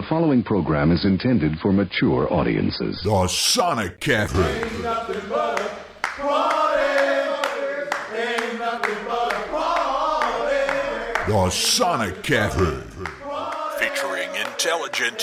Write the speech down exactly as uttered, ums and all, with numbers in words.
The following program is intended for mature audiences. The Sonic Cafe. Ain't nothing but a party. Ain't nothing but a party. The Sonic Cafe. Featuring intelligent